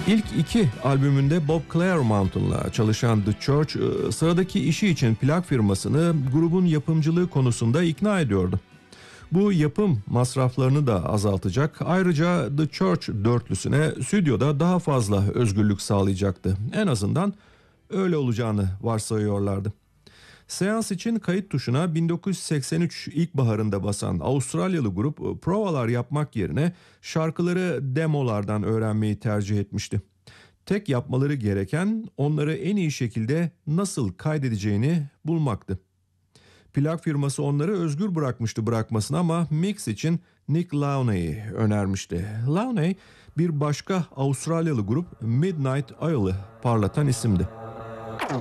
İlk iki albümünde Bob Clearmountain'la çalışan The Church, sıradaki işi için plak firmasını grubun yapımcılığı konusunda ikna ediyordu. Bu yapım masraflarını da azaltacak, ayrıca The Church dörtlüsüne stüdyoda daha fazla özgürlük sağlayacaktı. En azından öyle olacağını varsayıyorlardı. Seans için kayıt tuşuna 1983 ilkbaharında basan Avustralyalı grup provalar yapmak yerine şarkıları demolardan öğrenmeyi tercih etmişti. Tek yapmaları gereken onları en iyi şekilde nasıl kaydedeceğini bulmaktı. Plak firması onları özgür bırakmasını ama mix için Nick Launay'i önermişti. Launay bir başka Avustralyalı grup Midnight Oil'ı parlatan isimdi.